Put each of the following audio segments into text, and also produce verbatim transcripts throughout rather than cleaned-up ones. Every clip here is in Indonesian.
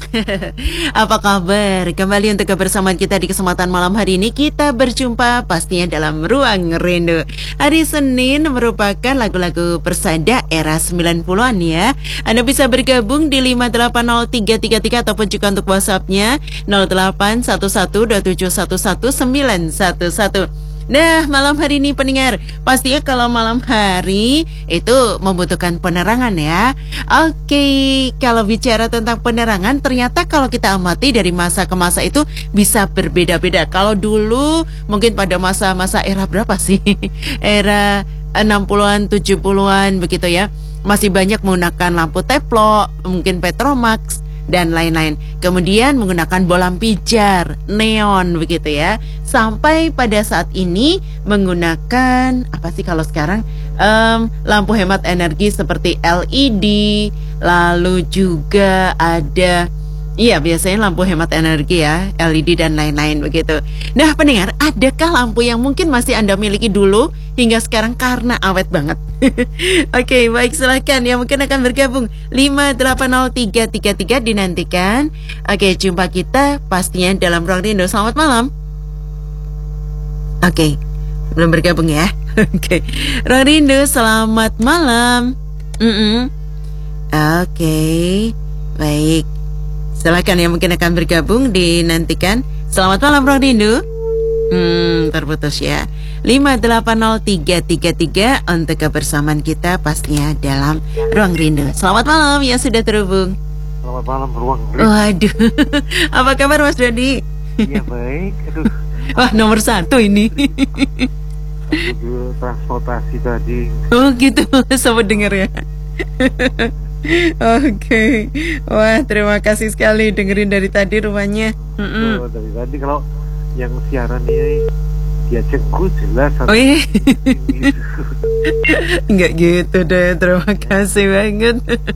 Apa kabar? Kembali untuk kebersamaan kita di kesempatan malam hari ini. Kita berjumpa pastinya dalam Ruang Rindu. Hari Senin merupakan lagu-lagu persada era sembilan puluhan ya. Anda bisa bergabung di lima delapan nol tiga tiga tiga ataupun juga untuk WhatsApp-nya nol delapan satu satu dua tujuh satu satu sembilan satu satu. Nah, malam hari ini pendengar, pastinya kalau malam hari itu membutuhkan penerangan ya. Oke, kalau bicara tentang penerangan, ternyata kalau kita amati dari masa ke masa itu bisa berbeda-beda. Kalau dulu mungkin pada masa-masa era berapa sih? Era enam puluhan, tujuh puluhan begitu ya. Masih banyak menggunakan lampu teplo, mungkin Petromax dan lain-lain. Kemudian menggunakan bolam pijar, neon begitu ya. Sampai pada saat ini menggunakan apa sih kalau sekarang um, lampu hemat energi seperti L E D. Lalu juga ada iya biasanya lampu hemat energi ya, L E D dan lain-lain begitu. Nah pendengar, adakah lampu yang mungkin masih Anda miliki dulu hingga sekarang karena awet banget? Oke, baik, silakan yang mungkin akan bergabung lima delapan nol tiga tiga tiga dinantikan. Oke, jumpa kita pastinya dalam Ruang Rindu. Selamat malam. Oke, belum bergabung ya. Oke, Ruang Rindu, selamat malam. Mm-mm. Oke, baik. Silakan yang mungkin akan bergabung dinantikan. Selamat malam Ruang Rindu. Hmm, terputus ya. lima delapan nol tiga tiga tiga untuk kebersamaan kita pastinya dalam Ruang Rindu. Selamat malam yang sudah terhubung. Selamat malam Ruang Rindu. Waduh, apa kabar Mas Dodi? Iya baik. Aduh. Wah nomor satu ini. Aku transportasi tadi. Oh gitu, sempat dengar ya. Oke, wah terima kasih sekali dengerin dari tadi rumahnya. Mm-mm. Oh, dari tadi kalau yang siaran ini dia cengku jelas. Oh iya. Enggak gitu deh, terima kasih banget.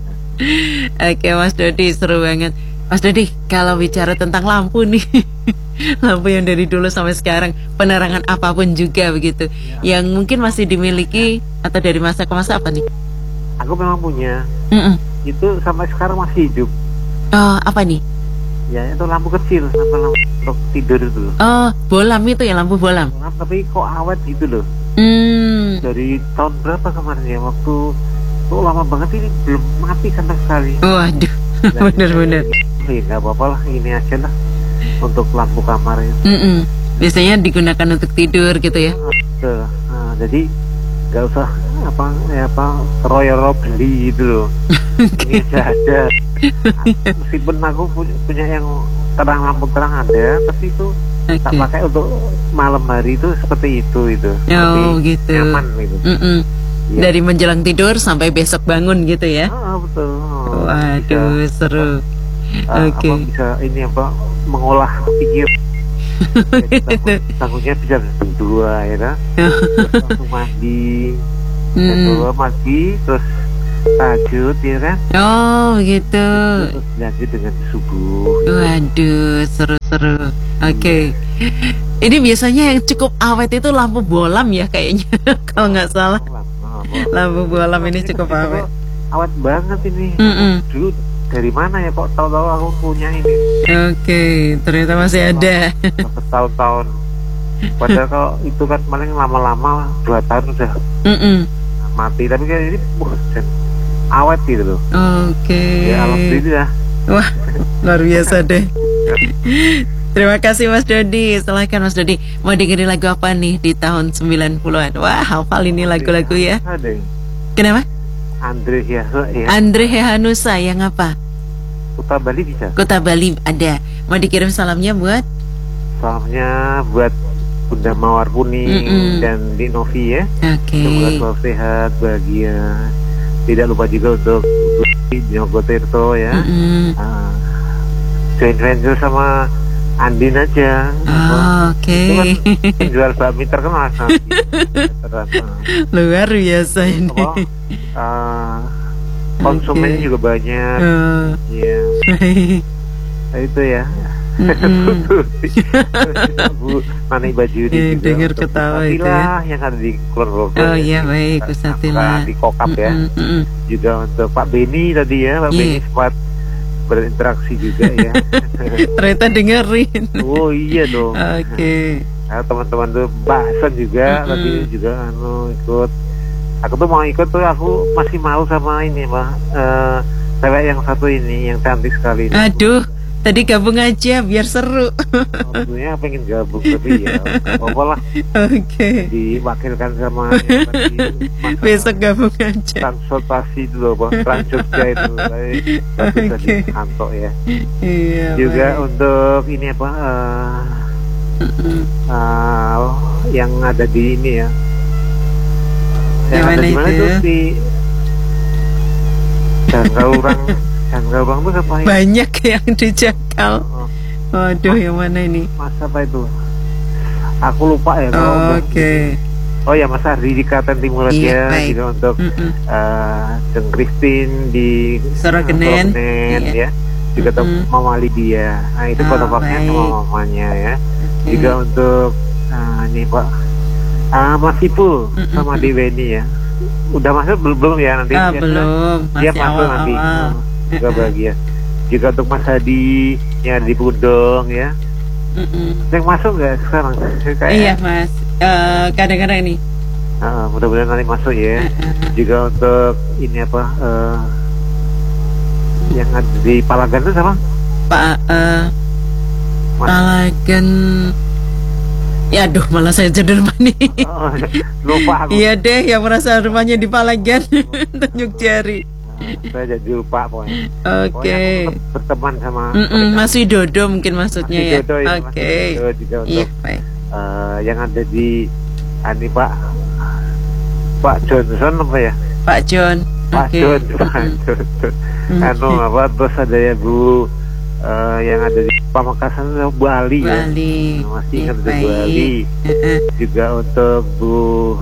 Oke Mas Dodi, seru banget. Mas Dodi, kalau bicara tentang lampu nih, lampu yang dari dulu sampai sekarang, penerangan apapun juga begitu, ya, yang mungkin masih dimiliki atau dari masa ke masa apa nih? Aku memang punya. Mm-mm. Itu sampai sekarang masih hidup. Oh, apa nih? Ya itu lampu kecil, lampu, lampu untuk tidur itu. Oh, bolam itu ya, lampu bolam. Nah, tapi kok awet gitu loh. Hmm. Dari tahun berapa kemarin ya, waktu kok lama banget ini belum mati sama sekali. Waduh, bener-bener. Ya nggak apa-apa lah, ini aja lah untuk lampu kamarnya. Mm-mm. Biasanya digunakan untuk tidur gitu ya. Nah, nah, jadi nggak usah apa ya apa royal beli gitu loh. Ini aja ada. Nah, meskipun aku punya, punya yang terang, lampu terang ada, tapi itu okay. Tak pakai untuk malam hari itu seperti itu itu. Oh gitu. Nyaman gitu. Ya. Dari menjelang tidur sampai besok bangun gitu ya. Ah, betul. Oh, waduh bisa, seru. Uh, Oke. Okay. Bisa ini apa mengolah pikir. Ya, tanggungnya bisa berdua ya kan. Langsung mandi. Kedua hmm. mandi terus tahajud ya kan. Oh gitu. Terus lanjut dengan subuh. Waduh seru-seru. Oke. Okay. Ini biasanya yang cukup awet itu lampu bolam ya kayaknya. Kalau nggak salah. Bolam. Oh, lampu bolam ini cukup awet. Awet banget ini. Mm-mm. Dulu dari mana ya kok tahu-tahu aku punya ini. Oke, okay, ternyata masih ada. Bertahun-tahun. Padahal kalau itu kan paling lama-lama dua tahun udah Mm-mm. mati. Tapi kayak ini wah, awet gitu loh. Oke. Okay. Ya alhamdulillah. Wah, luar biasa deh. Terima kasih Mas Dodi. Silahkan Mas Dodi, mau dengerin lagu apa nih di tahun sembilan puluhan? Wah, hafal ini lagu-lagu ya. Ada. Kenapa? Andre ya, ya. Andre Hehanusa yang apa? Kota Bali bisa. Kota Bali ada. Mau dikirim salamnya buat? Salamnya buat Bunda Mawar Kuning Mm-mm. dan Di Novi ya. Oke. Okay. Semoga selalu sehat, bahagia. Tidak lupa juga untuk Dino Tirto ya. Uh, joint venture sama Andin aja. Oh, oke. Okay. Itu kan penjual bakmi terkenal. Luar biasa ini. Apa, uh, konsumennya okay. juga banyak. Uh. Ya. Nah, itu ya. Bu Mani baju ini dengar ketawa itu ya. Yang ada di keluarga. Oh iya baik Kusatila di kokap ya. Mm-mm. Juga untuk Pak Beni tadi ya, Pak yeah. Beni sempat berinteraksi juga ya. Ternyata dengerin. Oh iya dong. Oke. Nah, teman-teman tuh bahasan juga Mm-mm. tadi juga anu ikut. Aku tuh mau ikut tuh, aku masih malu sama ini Pak. Eh, cewek yang satu ini yang cantik sekali. Aduh, tadi gabung aja biar seru. Maksudnya pengen gabung tapi ya nggak apa-apa lah, Oke. diwakilkan sama yang tadi masa Besok gabung aja. transportasi itu loh Pak, Trans Jogja itu tadi tadi Oke. kantor ya. Iya. Juga baik. untuk ini apa eh, Mm-mm. eh, yang ada di ini ya. Yang Yang ada mana di mana itu? tuh di Jangkaurang. Jangkaurang tuh apa ya? Banyak yang dijakal. Oh, Waduh, yang mana ini? Mas apa itu? Aku lupa ya. kalau Oh, udah- Oke. Oh ya Mas Ardi di Klaten Timur Iya, ya, baik. juga untuk Mm-mm. eh Jeng Christine di Sorogenen. Sorogenen, Iya. ya, juga untuk Mm-mm. Mama Lydia. Nah itu Oh, kontaknya sama baik. mamanya ya. Oke. Juga untuk eh, ini Pak ah, Mas Ipul Mm-mm. sama Deweni ya. Udah masuk belum belum ya nanti? Ah, Biasa belum. Dia Masih masuk nanti. awal-awal. Oh, juga bahagia. Juga untuk Mas Hadi yang di Pudong ya. Mm-mm. Yang masuk nggak sekarang? Kayak- Iya, Mas. Eh, kadang-kadang ini. Ah, mudah-mudahan nanti masuk ya. Juga untuk ini apa eh, yang ada di Palagan itu sama Pak eh Mas. Palagan. Ya aduh, malah saya jadi rumah nih. Oh, lupa aku. Iya deh, yang merasa rumahnya di Palagan. Tunjuk jari. Saya jadi lupa pokoknya. Oke. Pokoknya aku tetap berteman sama Mm-mm, mereka. Mas Widodo mungkin maksudnya Mas ya. Widodo ya, Mas Oke. Widodo juga untuk Iya, baik. eh, yang ada di ani Pak Pak Johnson apa ya? Pak John. Pak Oke. John, Pak Mm-mm. John. Mm. Anu apa terus ada ya Bu eh, yang ada di Pamekasan itu Bu Ali Bu ya. Ali. Masih Iya, ingat ada Bu baik. Ali. Heeh. Juga untuk Bu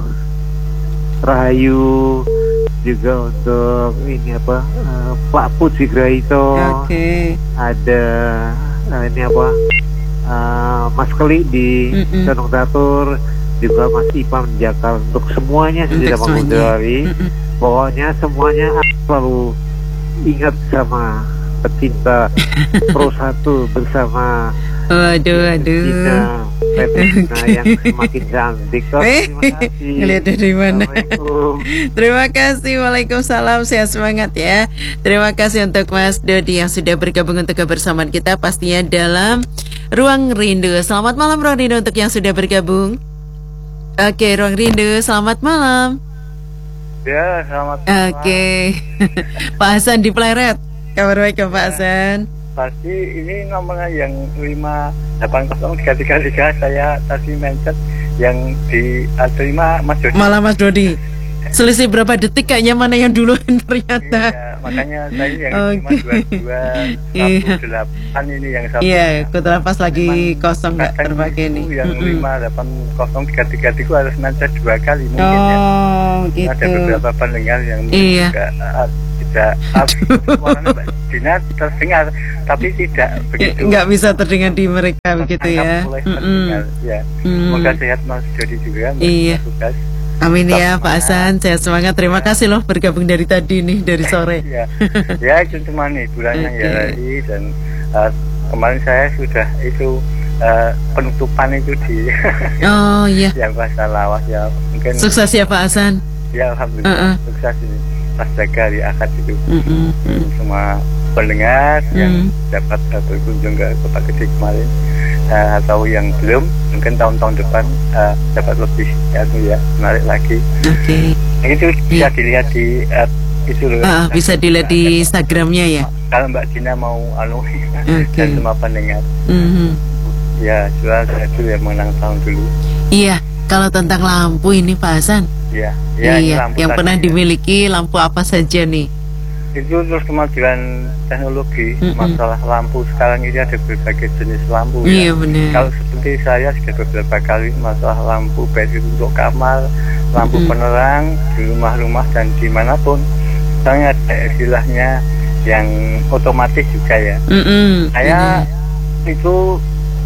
Rahayu, juga untuk ini apa eh, Pak Puji Graito, Oke. ada eh, ini apa eh, Mas Keli di Mm-mm. Gunung Datur, juga Mas Ipam di Jakarta. Untuk semuanya Untuk sudah semuanya. mengundari. Mm-mm. Pokoknya semuanya aku selalu ingat sama pecinta Pro satu bersama Waduh, aduh. Dina Petrina yang semakin cantik. Oh, Eh, terima kasih. ngeliat dari mana? Assalamualaikum. Terima kasih, waalaikumsalam, sehat semangat ya. Terima kasih untuk Mas Dodi yang sudah bergabung untuk kebersamaan kita pastinya dalam Ruang Rindu. Selamat malam Ruang Rindu untuk yang sudah bergabung. Oke, Ruang Rindu, selamat malam. Ya, selamat Oke, Pak Hasan di Pleret. Kabar baik ya Pak Hasan? Pasti ini nomornya yang lima delapan nol tiga tiga tiga saya tadi mencet yang di uh, terima Mas Dodi. Malam Mas Dodi. Selisih berapa detik kayaknya mana yang duluan ternyata. Iya, makanya saya yang Oke. lima dua dua Iya. satu delapan ini yang satu. Iya, kebetulan pas lagi Memang kosong nggak kadang terpakai itu nih. Yang Mm-mm. lima delapan nol tiga tiga tiga harus mencet dua kali mungkin ya. Oh, gitu. Ada beberapa pendengar yang mungkin Iya. juga uh, tidak suaranya Mbak Dina terdengar tapi tidak begitu. Nggak bisa terdengar di mereka begitu ya. Tertangkap oleh Mm-mm. pendengar, ya. Mm. Semoga sehat Mas Dodi juga. Iya. Tugas. Amin ya Tetap Pak Hasan, sehat semangat. Terima kasih loh bergabung dari tadi nih, dari sore. Ya, ya itu cuma hiburannya Oke. ya tadi dan uh, kemarin saya sudah itu uh, penutupan itu di Oh iya, yang bahasa lawas ya mungkin sukses ya Pak Hasan. ya alhamdulillah Uh-uh. sukses ini pas jaga di akad itu Mm-mm. Mm. semua pendengar yang Mm. dapat uh, berkunjung ke Kota Gede kemarin uh, atau yang belum mungkin tahun-tahun depan uh, dapat lebih ya, ya menarik lagi. Oke. Nah, itu bisa dilihat di uh, itu loh. Ah, bisa dilihat di Instagramnya ya. Kalau Mbak Dina mau anu Oke. dan semua pendengar Mhm. ya jual saya dulu yang menang tahun dulu Iya, kalau tentang lampu ini Pak Hasan. ya ya ini Iya, lampu yang tadi pernah ya. dimiliki lampu apa saja nih? Itu terus kemajuan teknologi Mm-mm. masalah lampu sekarang ini ada berbagai jenis lampu Iya ya. benar. Kalau seperti saya sudah beberapa kali masalah lampu baik itu untuk kamar, lampu Mm-mm. penerang di rumah-rumah dan dimanapun. Misalnya ada istilahnya yang otomatis juga ya. Mm-mm. Saya itu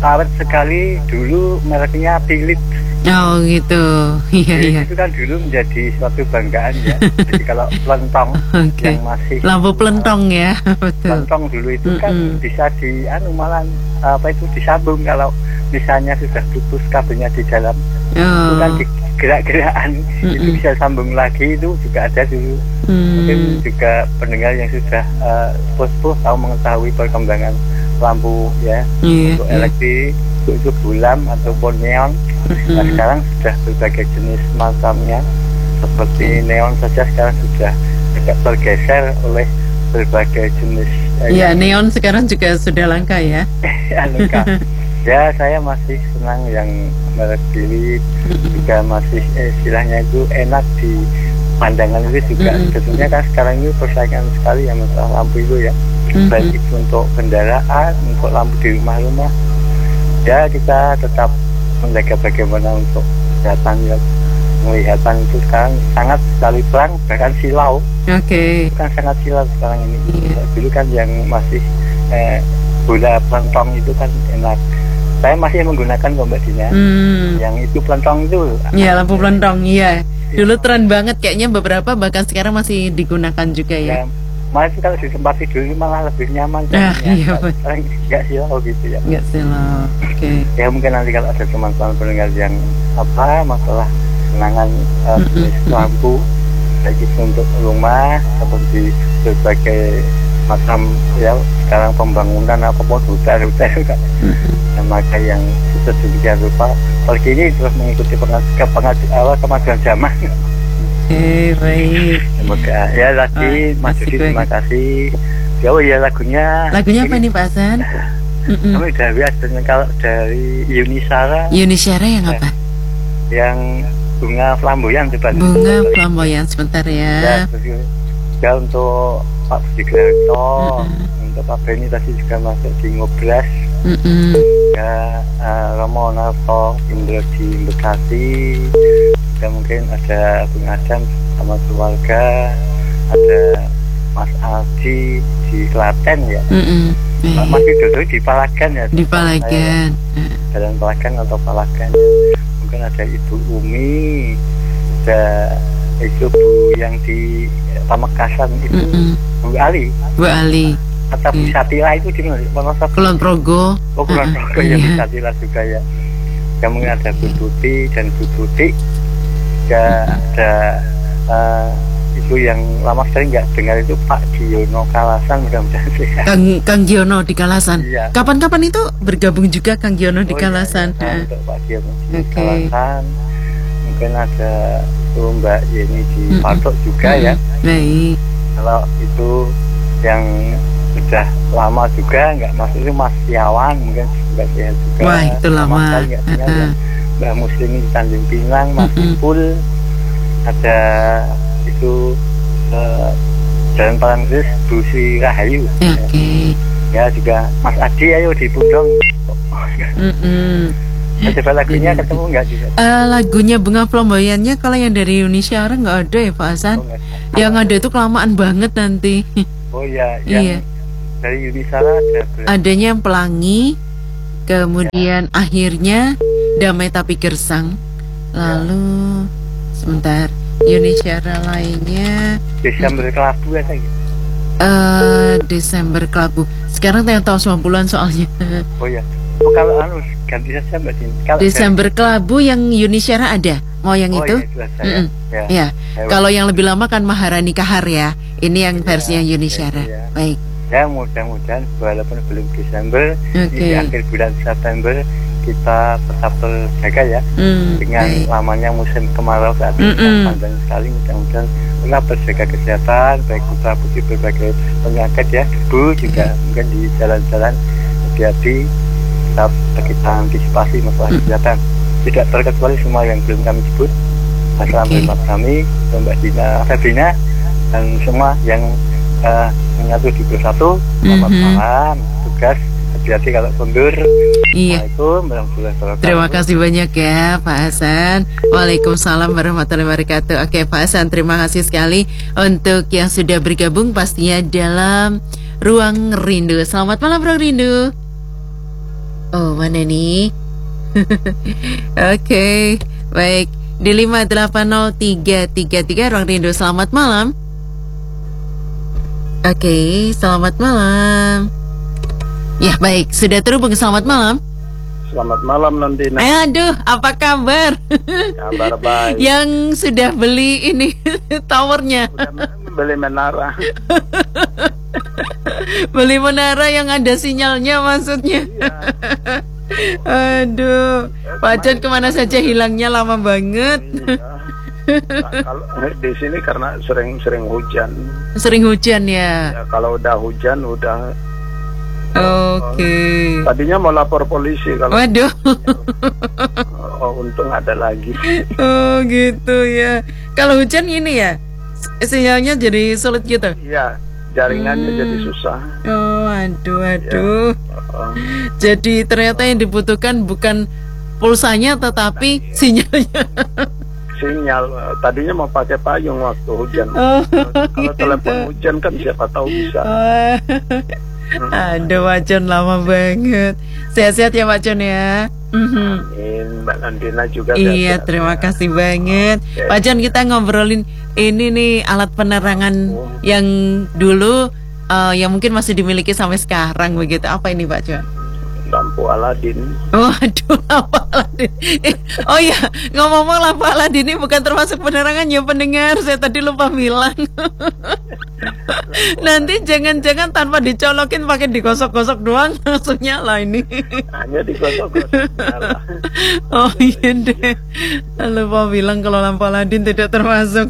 awet sekali. Dulu mereknya Philips. Oh gitu, iya iya. Itu kan dulu menjadi suatu banggaan ya. Jadi kalau pelentong Oke. yang masih Lampu pelentong ya, betul. pelentong dulu itu kan Mm-mm. bisa di anu malah apa itu disambung kalau misalnya sudah putus kabelnya di dalam. Itu kan Oh. di gerak-gerakan itu Mm-mm. bisa sambung lagi, itu juga ada dulu. Mungkin Hmm. juga pendengar yang sudah uh, sepuh-sepuh tahu mengetahui perkembangan lampu ya, Iya, untuk iya. elektrik, untuk itu bulam ataupun neon. Nah, Mm-mm. sekarang sudah berbagai jenis macamnya, seperti neon saja sekarang sudah agak tergeser oleh berbagai jenis. eh, Iya, yang- neon sekarang juga sudah langka ya. lengkap. Ya, saya masih senang yang merek Philips, juga masih eh, istilahnya itu enak di pandangan itu juga. Mm-mm. Tentunya kan sekarang ini persaingan sekali ya masalah lampu itu ya, Mm-mm. baik itu untuk kendaraan, untuk lampu di rumah-rumah. Ya, kita tetap menjaga bagaimana untuk kelihatan ya, penglihatan itu sekarang sangat sekali terang, bahkan silau. Oke. Itu kan sangat silau sekarang ini. Iya. Dulu kan yang masih eh, bola pelentong itu kan enak. Saya masih menggunakan kok Mbak Dina. Hmm. Yang itu pelentong itu. Iya, lampu pelentong, iya. Dulu tren banget kayaknya, beberapa bahkan sekarang masih digunakan juga ya. Ya, malah sih kalau di tempat tidur ini malah lebih nyaman. Ah, jadinya. iya, betul. Sekarang nggak silau gitu ya. Enggak silau. Oke. Ya mungkin nanti kalau ada teman-teman pendengar yang apa masalah kenangan uh, Mm-mm. jenis lampu, baik itu untuk rumah ataupun di berbagai macam ya sekarang pembangunan apapun hotel-hotel kan. Yang maka yang sedemikian rupa pergi ini terus mengikuti pengad awal kemajuan zaman. Oke, baik. Semoga ya Ah, lagi Mas asik Yudi, banget. terima kasih. Ya oh ya lagunya. Lagunya apa nih Pak Hasan? Mm-mm. Kami dari adanya kalau dari Yunisara Yuni Syara yang apa? yang bunga flamboyan coba. Bunga flamboyan, sebentar Ya, ya. terus ya untuk Pak Budi Clarito, Mm-mm. untuk Pak Beni tadi juga masuk di Ngobras. Mm-mm. Ya, uh, Romo Narto, Indra di Bekasi, dan mungkin ada Bung Adam sama keluarga, ada Mas Aldi di Klaten ya, Mm-mm. Pak Mas Widodo di Palagan ya, Di Palagan. Jalan Palagan atau Palagan ya. Mungkin ada Ibu Umi, ada itu Bu yang di Pamekasan itu, Mm-mm. Bu Ali, Bu Ali, atau Bu Hmm. Satila itu di mana? Monosok. Kulon Progo. Oh, kurang Ah, tahu ya, iya. bisa Satila juga ya. Ya mungkin ada Bu Tuti dan Bu Tuti. Ya ada eh, itu yang lama sekali nggak dengar itu Pak Giono Kalasan, mudah-mudahan sehat. Kang Kang Giono di Kalasan. Iya. Kapan-kapan itu bergabung juga Kang Giono di Oh, iya, Kalasan. iya, Ah. untuk Pak Giono di Oke. Kalasan. Mungkin ada itu Mbak Yeni di Mm-mm. Patok juga Mm-mm. ya. Baik. Kalau itu yang sudah lama juga nggak masuk itu Mas Siawan mungkin nggak sehat juga. Wah, itu lama. sekali nggak dengar ya. Ah. Mbak Muslim di Tanjung Pinang, Mas Mm-mm. Ipul, ada itu eh, Jalan Parangtritis Bu Sri Rahayu. Ya, Oke. Ya juga Mas Adi ayo di Pundong. Mm-mm. Coba lagunya Jadi- ketemu nggak juga? Eh, lagunya Bunga Flamboyannya kalau yang dari Yuni Syara nggak ada ya Pak Hasan? Oh, nggak. Yang ada itu kelamaan banget nanti. Oh ya, yang Iya. dari Yunisara ada berapa? Adanya yang Pelangi, kemudian akhirnya Damai Tapi Gersang. Lalu sebentar, Yuni Syara lainnya Desember Kelabu ada gitu. eh Desember Kelabu. Sekarang yang tahun sembilan puluhan soalnya. Oh ya. Oh kalau anu ganti saja Mbak Din. Kalau Desember Kelabu yang Yuni Syara ada. Mau yang dari- itu? Oh, iya, itu aja ya. Mm-mm. Ya. Ya. Ya, Kalau yang lebih lama kan Maharani Kahar ya. Ini yang Iya, versinya Yuni iya, Syara. iya. Baik. Ya mudah-mudahan walaupun belum Desember Oke. di akhir bulan September kita tetap terjaga ya Hmm, dengan baik. lamanya musim kemarau saat ini Mm-mm. yang panjang sekali. Mudah-mudahan tetap berjaga kesehatan baik putra putri berbagai penyakit ya, debu juga mungkin di jalan-jalan hati-hati, tetap kita antisipasi masalah Mm. kesehatan. Tidak terkecuali semua yang belum kami sebut. Assalamualaikum Oke. kami, Mbak Dina, Sabrina, dan semua yang uh, menyatu di bersatu. Selamat Mhm. malam, tugas hati-hati kalau mundur. Iya. Assalamualaikum warahmatullahi wabarakatuh. Terima kasih banyak ya Pak Hasan. Waalaikumsalam warahmatullahi wabarakatuh. Oke Pak Hasan, terima kasih sekali untuk yang sudah bergabung pastinya dalam Ruang Rindu. Selamat malam Ruang Rindu. Oh, mana nih? Oke, baik. Di lima delapan nol tiga tiga tiga ruang rindu, selamat malam. Oke, selamat malam. Ya, baik, sudah terhubung, selamat malam. Selamat malam Nondina. Eh, aduh, apa kabar? Kabar baik. Yang sudah beli ini towernya. Udah beli menara. Beli menara yang ada sinyalnya maksudnya. Aduh, Pak John kemana saja hilangnya, lama banget. Iya. Nah, kalau di sini karena sering-sering hujan. Sering hujan ya. Ya, kalau udah hujan udah. Oke. Tadinya mau lapor polisi kalau. Waduh. Oh, untung ada lagi. Oh gitu ya. Kalau hujan ini ya, sinyalnya jadi sulit gitu. Iya, jaringannya Hmm. jadi susah. Oh, aduh, aduh. Oh, Jadi ternyata yang dibutuhkan bukan pulsanya tetapi sinyalnya. sinyal. Tadinya mau pakai payung waktu hujan. Oh, Kalau telepon hujan kan siapa tahu bisa. oh. Aduh, Pak John lama banget. Sehat-sehat ya Pak John ya. Mhm. Amin, Mbak Nandina juga. Iya, sehat-sehat. terima kasih banget. Oke. Pak John, kita ngobrolin ini nih alat penerangan Oh. yang dulu eh, yang mungkin masih dimiliki sampai sekarang begitu. Apa ini Pak John? Lampu Aladin. Waduh, lampu Aladin. Eh, oh iya, ngomong-ngomong lampu Aladin ini bukan termasuk penerangan ya pendengar. Saya tadi lupa bilang. Nanti jangan-jangan tanpa dicolokin pakai digosok-gosok doang langsung nyala ini. Hanya digosok-gosok nyala. Oh iya deh. Lupa bilang kalau lampu Aladin tidak termasuk.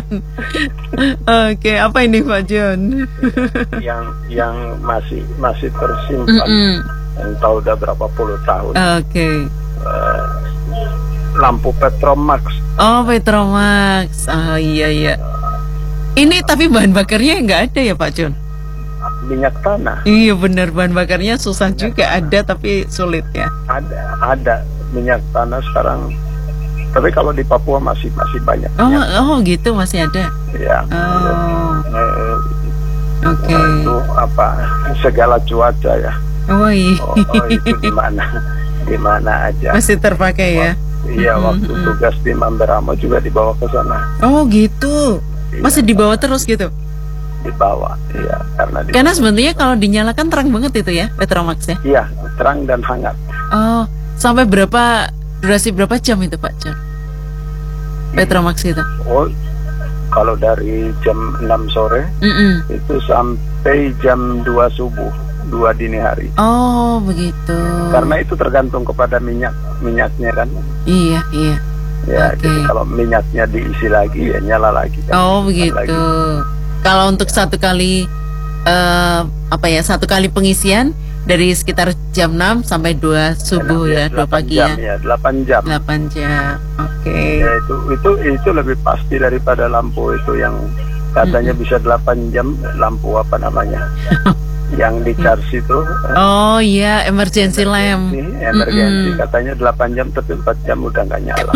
Oke, apa ini Pak John? yang yang masih masih tersimpan. Mm-mm. Yang tahu udah berapa puluh tahun. Oke. Eh, lampu Petromax. Oh, Petromax. Oh iya iya. Ini tapi bahan bakarnya nggak ada ya Pak John? Minyak tanah. Iya benar, bahan bakarnya susah juga, ada tapi sulit ya. Ada ada minyak tanah sekarang. Tapi kalau di Papua masih masih banyak. Oh minyak. oh gitu masih ada. Ya. Oh Eh, oke. Itu apa? Segala cuaca ya. Oh iya. Oh, oh, itu di mana? Di mana aja. Masih terpakai ya. Iya, Mm-mm, waktu mm-mm. tugas di Mamberamo juga dibawa ke sana. Oh gitu. Iya, Masih dibawa terus gitu. dibawa. Iya, karena di Karena sebenarnya kalau dinyalakan terang banget itu ya Petromax ya. Iya, terang dan hangat. Oh, sampai berapa durasi berapa jam itu Pak John? Petromax itu. Oh, kalau dari jam enam sore Mm-mm. itu sampai jam dua subuh, dua dini hari. Oh, begitu. Karena itu tergantung kepada minyak minyaknya kan. Iya, iya. Ya, Oke. jadi kalau minyaknya diisi lagi ya nyala lagi kan. Oh, Nyala begitu. lagi. Kalau untuk satu kali eh apa ya? Satu kali pengisian dari sekitar jam enam sampai dua subuh ya, dua delapan pagi jam, ya. ya, delapan jam. delapan jam. Oke. Ya, itu itu itu lebih pasti daripada lampu itu yang katanya bisa delapan jam, lampu apa namanya? Yang di charge itu. Oh iya, emergency lamp. Ini emergensi Mm-mm. katanya delapan jam tapi empat jam udah nggak nyala.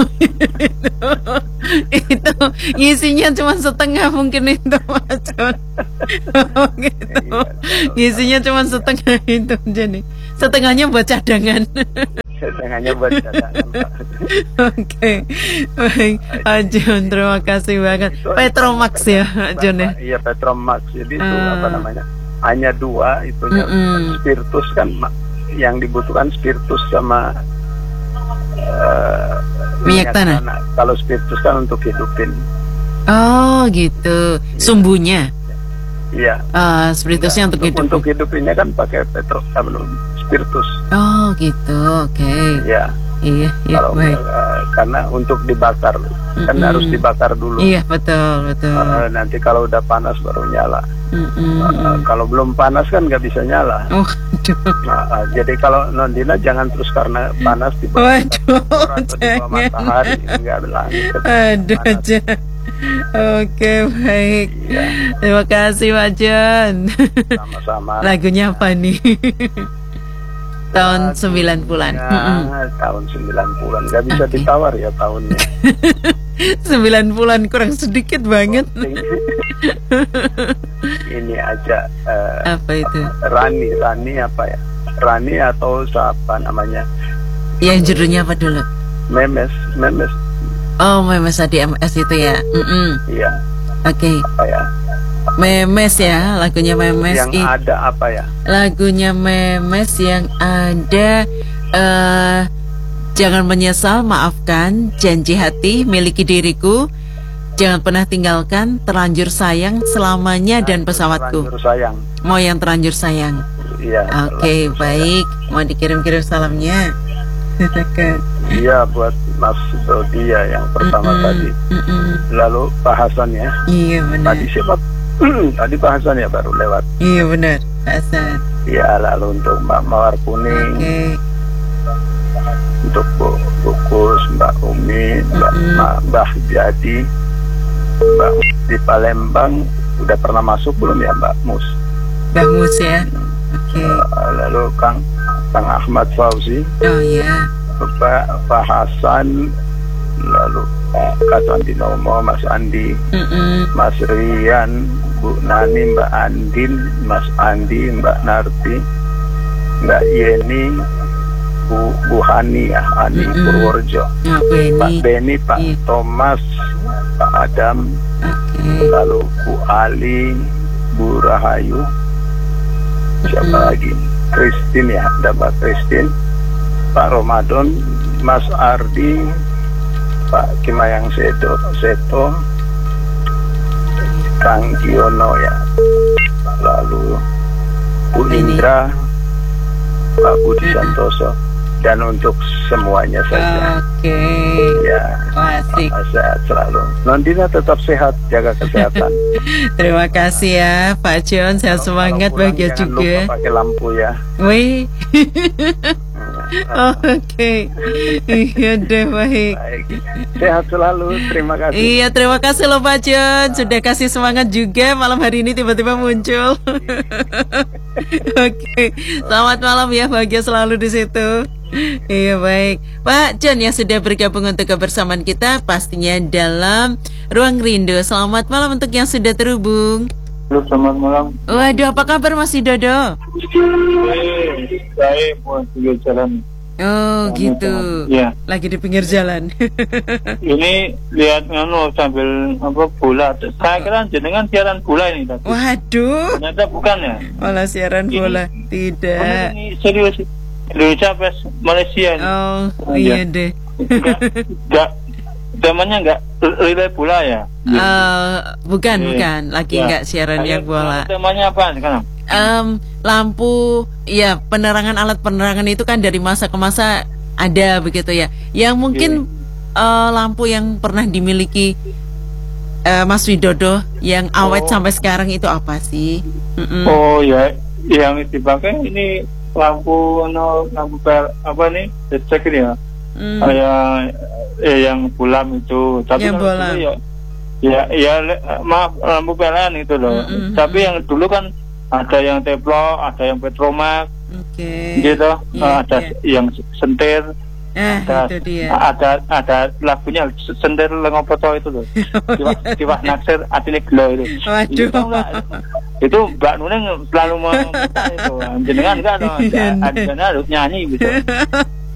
Itu ngisinya cuma setengah mungkin itu Pak John. Oh, gitu. Ngisinya cuma setengah itu jadi setengahnya buat cadangan. Setengahnya buat cadangan, Pak. Oke, baik, Pak John, terima kasih banget. Itu- Petromax ya, Pak John ya. Iya, Petromax. Jadi itu Ah. apa namanya? Hanya dua itunya. Mm-mm. Spiritus kan ma- yang dibutuhkan spiritus sama eh, Minyak tanah. Kalau spiritus kan untuk hidupin. Oh gitu, sumbunya. Iya. Ah, spiritusnya untuk hidup. Untuk hidupinnya kan pakai petro apa, spiritus. Oh gitu, oke. Ya. Iya, iya, Kalau baik. eh, karena untuk dibakar kan Mm-mm. harus dibakar dulu. Iya betul, betul. Eh, nanti kalau udah panas baru nyala. Mm-mm. Eh, kalau belum panas kan nggak bisa nyala. Oh, aduh. Nah, eh, jadi kalau Nondina jangan terus karena panas di bawah Waduh, atau di bawah jangan. matahari nggak langit. Aduh, Panas. aja. Oke, baik. Iya, Terima kasih Pak John. sama-sama. Lagunya apa nih? Tahun sembilan puluhan. Ya, tahun sembilan puluhan nggak bisa Oke. ditawar ya tahunnya. sembilan puluhan kurang sedikit banget. Ini aja eh, Apa itu? Rani, Rani apa ya? Rani atau siapa namanya? Yang judulnya apa dulu? Memes, Memes. Oh, Memes di M S itu ya. Mm-mm. Iya. Oke. Apa ya? Memes ya, lagunya Memes. Yang I- ada apa ya? Lagunya Memes yang ada eh jangan menyesal, maafkan, janji hati, miliki diriku, jangan pernah tinggalkan, terlanjur sayang, selamanya, dan pesawatku. Terlanjur sayang. Mau yang terlanjur sayang. Iya. Oke, terlanjur baik. Mau dikirim-kirim salamnya. sayang. Iya, buat Mas Dodi ya yang pertama Mm-mm, tadi. mm-mm. Lalu bahasannya. Iya benar. Tadi siapa? Tadi bahasannya baru lewat. Iya benar, Hasan. Ya, lalu untuk Mbak Mawar Kuning, Oke. untuk Bu Bukus, Mbak Umi, Mbak Mm-mm. Ma- Mbak Jadi, Mbak di Palembang udah pernah masuk belum ya Mbak Mus? Bang Mus ya. Oke. Uh, lalu Kang Kang Ahmad Fauzi, Oh ya. Pak Pak Hasan, lalu Pak Kasandinomo, Mas Andi, Mm-mm. Mas Rian, Bu Nani, Mbak Andin, Mas Andi, Mbak Narti, Mbak Yeni, Bu Bu Hani ya, Hani Mm-mm. Purworejo, Oh, Pak Benny. Beni, Pak Iya. Thomas, Pak Adam, Oke. lalu Bu Ali, Bu Rahayu, siapa Mm-mm. lagi? Christine ya, ada Mbak Christine, Pak Ramadan, Mas Ardi, Pak Kimayang Seto, Seto, Kang Giono ya, lalu Bu Ini. Indra, Pak Budi Mm-mm. Santoso, dan untuk semuanya saja. Oke. Ya, Wah, asik. sehat selalu. Nondina tetap sehat, jaga kesehatan. Terima kasih ya Pak John. Sehat Kalau semangat, pulang bahagia jangan juga. lupa pakai lampu ya. Wih. Oke. Iya deh, baik. Baik. Sehat selalu. Terima kasih. Iya, terima kasih loh Pak John. Sudah kasih semangat juga malam hari ini tiba-tiba muncul. Oke. Selamat malam ya, bahagia selalu di situ. Iya, baik. Pak John yang sudah bergabung untuk kebersamaan kita pastinya dalam Ruang Rindu. Selamat malam untuk yang sudah terhubung. Halo, selamat malam. Waduh, apa kabar Mas Dodo? Saya mau pinggir jalan. Oh, gitu. Ya, Lagi di pinggir jalan. ini lihat nganu sambil apa bola. Saya kira jenengan siaran bola ini tadi. Waduh, Ternyata bukan ya. malah siaran Ini- bola. Oh, Tidak. ini serius. Indonesia vs Malaysia ini. Oh, Oh, iya iya. deh. Enggak, enggak, zamannya enggak relay bola ya. Eh, bukan, Iya. bukan. Lagi Ya. nggak siaran yang bola. Temanya apa sekarang? Em, lampu, ya penerangan, alat penerangan itu kan dari masa ke masa ada begitu ya. Yang mungkin eh, lampu yang pernah dimiliki eh, Mas Widodo yang awet Oh. sampai sekarang itu apa sih? Mm-mm. Oh ya, yang dipakai ini lampu no lampu pel apa nih? Cek ini ya. Mm. Kayak eh, yang bulam itu. Tapi Yang kalau bolam. dulu ya, ya, ya le- maaf lampu P L N itu loh. Mm-mm. Tapi yang dulu kan ada yang Teplo, ada yang Petromax, Oke. gitu. Iya, ada iya. yang sentir. Eh, ada, itu dia. ada ada lagunya sentir lengopoto itu loh. Tiwas tiwas naksir atine gelo itu. Waduh. Itu, tau nggak? Itu Mbak Nuneng selalu memutar itu. Jenengan kan Iya, ada harus nyanyi gitu.